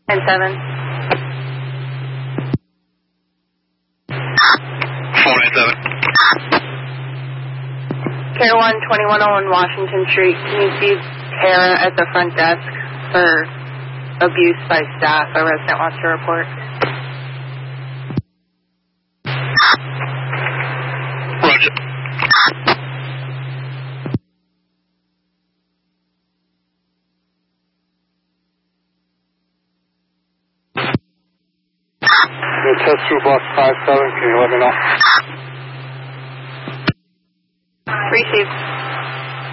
497. 497. Care 1, 2101 Washington Street. Can you see Kara at the front desk for abuse by staff? A resident wants to report. Roger. Test through box 57, can you let me know? Received.